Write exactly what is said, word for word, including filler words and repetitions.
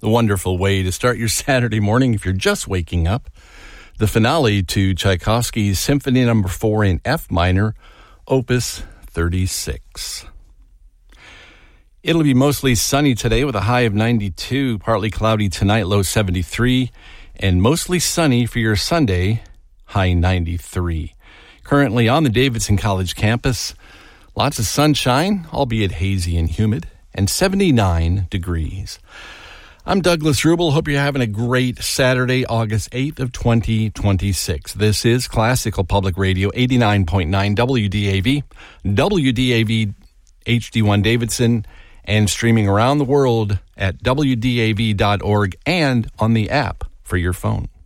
The wonderful way to start your Saturday morning if you're just waking up. The finale to Tchaikovsky's Symphony Number four in F minor, Opus thirty-six. It'll be mostly sunny today with a high of ninety-two, partly cloudy tonight, low seventy-three, and mostly sunny for your Sunday, high ninety-three. Currently on the Davidson College campus, lots of sunshine, albeit hazy and humid, and seventy-nine degrees. I'm Douglas Rubel. Hope you're having a great Saturday, August eighth of twenty twenty-six. This is Classical Public Radio, eighty-nine point nine W D A V, W D A V H D one Davidson, and streaming around the world at W D A V dot org and on the app for your phone.